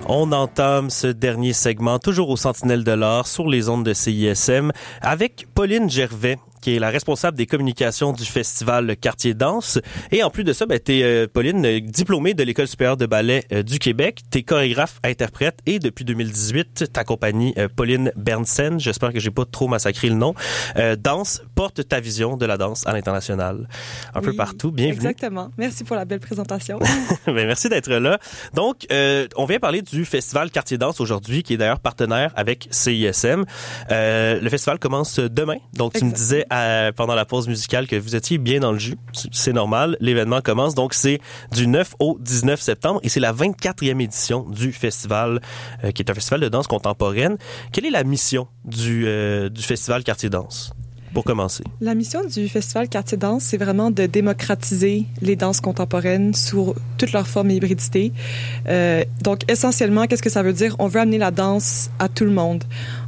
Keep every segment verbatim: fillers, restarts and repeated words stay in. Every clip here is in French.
On entame ce dernier segment, toujours au Sentinelle de l'Art, sur les ondes de C I S M, avec Pauline Gervais, qui est la responsable des communications du festival Quartier Danse. Et en plus de ça, ben, t'es, euh, Pauline, diplômée de l'École supérieure de ballet euh, du Québec. T'es chorégraphe, interprète et depuis deux mille dix-huit, ta compagnie euh, Pauline Bernsen, j'espère que j'ai pas trop massacré le nom, euh, Danse, porte ta vision de la danse à l'international. Un oui, peu partout. Bienvenue. Exactement. Merci pour la belle présentation. ben, merci d'être là. Donc, euh, on vient parler du festival Quartier Danse aujourd'hui, qui est d'ailleurs partenaire avec C I S M. Euh, le festival commence demain. Donc, tu exactement. me disais À, pendant la pause musicale que vous étiez bien dans le jus. C'est normal. L'événement commence. Donc, c'est du neuf au dix-neuf septembre et c'est la vingt-quatrième édition du festival, euh, qui est un festival de danse contemporaine. Quelle est la mission du, euh, du festival Quartier Danse? Pour commencer. La mission du Festival Quartier Danse, c'est vraiment de démocratiser les danses contemporaines sous toutes leurs formes et hybridités. Euh, donc, essentiellement, qu'est-ce que ça veut dire? On veut amener la danse à tout le monde.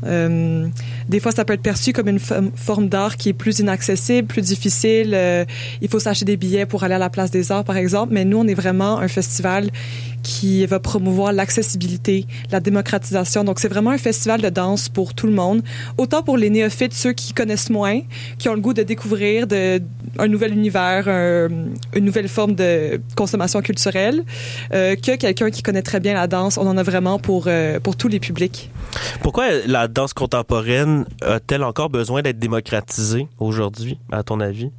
Euh, des fois, ça peut être perçu comme une f- forme d'art qui est plus inaccessible, plus difficile. Euh, il faut s'acheter des billets pour aller à la Place des Arts, par exemple. Mais nous, on est vraiment un festival qui va promouvoir l'accessibilité, la démocratisation. Donc, c'est vraiment un festival de danse pour tout le monde. Autant pour les néophytes, ceux qui connaissent moins, qui ont le goût de découvrir de, un nouvel univers, un, une nouvelle forme de consommation culturelle, euh, que quelqu'un qui connaît très bien la danse. On en a vraiment pour, euh, pour tous les publics. Pourquoi la danse contemporaine a-t-elle encore besoin d'être démocratisée aujourd'hui, à ton avis?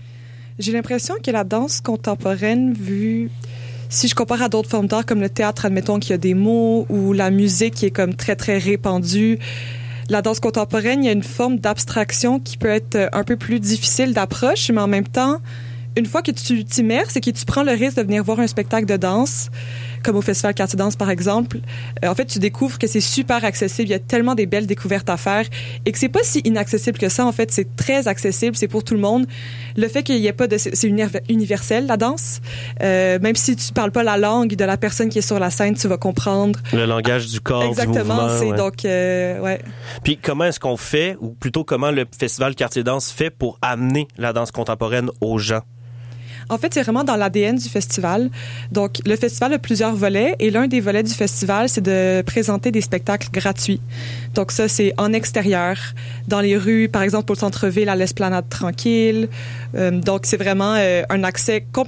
J'ai l'impression que la danse contemporaine, vue... Si je compare à d'autres formes d'art comme le théâtre, admettons qu'il y a des mots, ou la musique qui est comme très, très répandue, la danse contemporaine, il y a une forme d'abstraction qui peut être un peu plus difficile d'approche, mais en même temps, une fois que tu t'immerses et que tu prends le risque de venir voir un spectacle de danse, comme au Festival Quartier Danse, par exemple, euh, en fait, tu découvres que c'est super accessible. Il y a tellement des belles découvertes à faire et que c'est pas si inaccessible que ça. En fait, c'est très accessible. C'est pour tout le monde. Le fait qu'il y ait pas de... C'est universel, la danse. Euh, même si tu parles pas la langue de la personne qui est sur la scène, tu vas comprendre. Le langage du corps, exactement, du mouvement. C'est ouais. donc... Euh, ouais. Puis comment est-ce qu'on fait, ou plutôt comment le Festival Quartier Danse fait pour amener la danse contemporaine aux gens? En fait, c'est vraiment dans l'A D N du festival. Donc, le festival a plusieurs volets et l'un des volets du festival, c'est de présenter des spectacles gratuits. Donc, ça, c'est en extérieur, dans les rues, par exemple, pour le centre-ville, à l'Esplanade Tranquille. Euh, donc, c'est vraiment euh, un accès complètement